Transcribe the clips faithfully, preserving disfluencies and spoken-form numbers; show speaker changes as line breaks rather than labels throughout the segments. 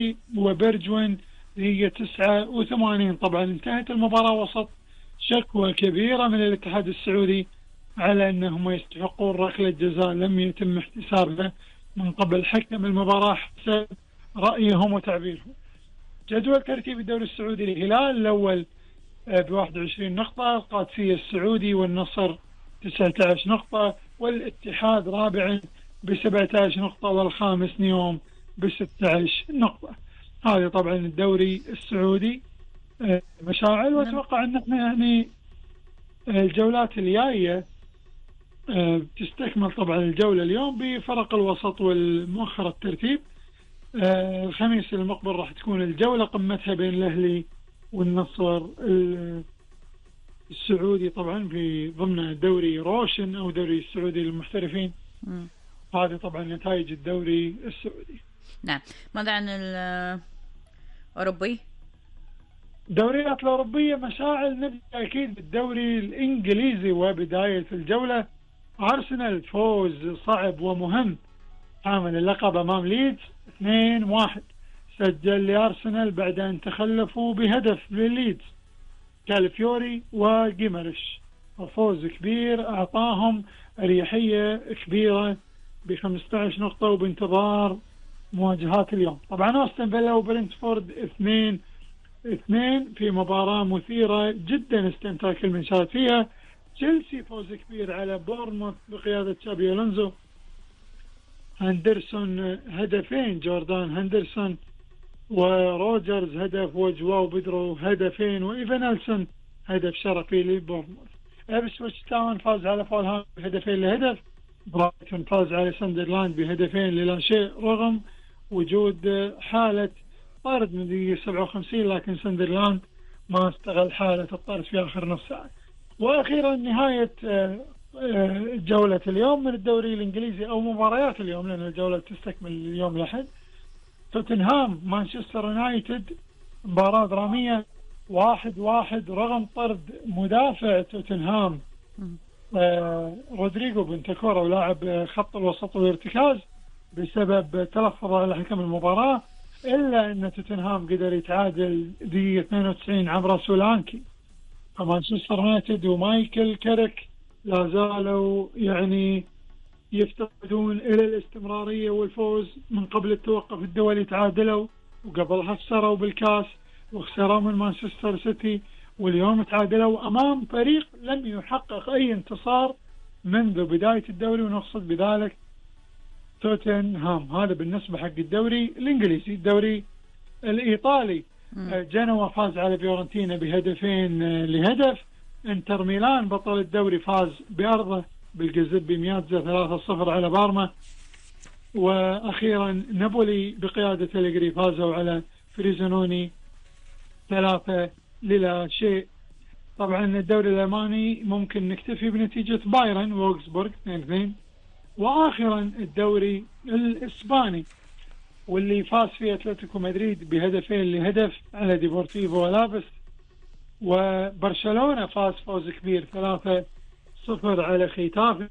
وبرجوين هي تسعة وثمانين. طبعا انتهت المباراة وسط شكوى كبيرة من الاتحاد السعودي على أنهم يستحقون ركلة جزاء لم يتم احتسابها من قبل حكم المباراة حسب رأيهم وتعبيرهم. جدول ترتيب الدوري السعودي: الهلال الأول ب واحد وعشرين نقطة، القادسية السعودي والنصر تسعة عشر نقطة، والاتحاد رابعا ب سبعة عشر نقطة، والخامس نيوم ب ستة عشر نقطة. هذا طبعا الدوري السعودي مشاعل. واتوقع ان احنا يعني الجولات الجايه تستكمل طبعا الجوله اليوم بفرق الوسط والمؤخر الترتيب. الخميس المقبل راح تكون الجوله قمتها بين الاهلي والنصر السعودي طبعا في ضمن دوري روشن او دوري السعودي للمحترفين. م. هذه طبعا نتائج الدوري السعودي.
نعم. ماذا عن الأوروبي؟
الدوريات الأوروبية مشاعل. نبدأ أكيد بالدوري الإنجليزي وبداية الجولة. أرسنال فوز صعب ومهم حامل اللقب أمام ليدز اثنين واحد. سجل لأرسنال بعد أن تخلفوا بهدف لليدز كالفيوري وجيمرش، وفوز كبير أعطاهم أريحية كبيرة ب خمسة عشر نقطة وبانتظار مواجهات اليوم. طبعا أستون فيلا وبرنتفورد اثنين اثنين في مباراة مثيرة جدا استمتع كل من شاهد فيها. تشيلسي فوز كبير على بورنموث بقيادة تشابي ألونزو. هندرسون هدفين، جوردان هندرسون وروجرز هدف، وجواو بيدرو هدفين، وإيفان ألسون هدف شرفي لبورنموث. إبسويتش تاون فاز على فولهام بهدفين لهدف. برايتون فاز على ساندرلاند بهدفين للا شيء رغم وجود حالة طرد من دقيقة سبعة وخمسين، لكن ساندرلاند ما استغل حالة الطرد في آخر نص ساعة. وأخيرا نهاية جولة اليوم من الدوري الإنجليزي أو مباريات اليوم لأن الجولة تستكمل اليوم الأحد. توتنهام مانشستر يونايتد مباراة درامية واحد واحد رغم طرد مدافع توتنهام رودريغو بنتاكورا ولاعب خط الوسط والارتكاز بسبب تلفظ على حكم المباراة، إلا أن توتنهام قدر يتعادل دقيقة اثنين وتسعين عبر سولانكي. مانشستر يونايتد ومايكل كاريك لا زالوا يعني يفتقدون إلى الاستمرارية والفوز من قبل التوقف الدولي. تعادلوا وقبلها خسروا بالكاس وخسروا من مانشستر سيتي، واليوم تعادلوا أمام فريق لم يحقق أي انتصار منذ بداية الدوري، ونقصد بذلك توتنهام. هذا بالنسبة حق الدوري الإنجليزي. الدوري الإيطالي جنوا فاز على فيورنتينا بهدفين لهدف. انتر ميلان بطل الدوري فاز بأرضه بالجزيبي مياتزا ثلاثة صفر على بارما. وأخيرا نابولي بقيادة أليجري فازوا على فريزونوني ثلاثة للا شيء. طبعا الدوري الألماني ممكن نكتفي بنتيجة بايرن ووكسبورغ اثنين اثنين. وآخرا الدوري الإسباني واللي فاز فيه أتلتيكو مدريد بهدفين لهدف على ديبورتيفو ألافيس. وبرشلونة فاز فوز كبير ثلاثة صفر على ختافي.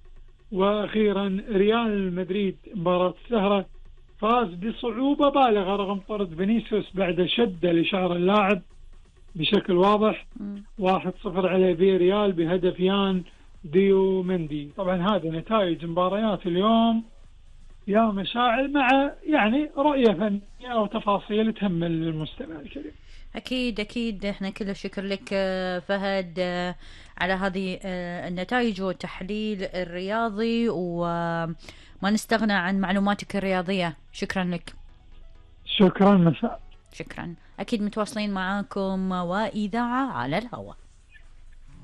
وأخيرا ريال مدريد مباراة السهرة فاز بصعوبة بالغة رغم طرد فينيسيوس بعد شدة لشعر اللاعب بشكل واضح واحد صفر على في ريال بهدف يان ديو مندي. طبعا هذه نتائج مباريات اليوم يا مشاعل، مع يعني رؤية فنية أو تفاصيل تهم المستمع الكريم.
أكيد أكيد إحنا كل الشكر لك فهد على هذه النتائج والتحليل الرياضي، وما نستغنى عن معلوماتك الرياضية. شكرا لك.
شكرا مساء.
شكرا. أكيد متواصلين معاكم وإذاعة على الهواء.